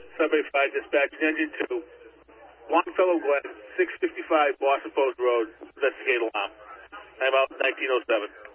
Sudbury Fire Dispatch, Engine 2, Longfellow Glen, 655 Boston Post Road, investigate alarm. I'm out 1907.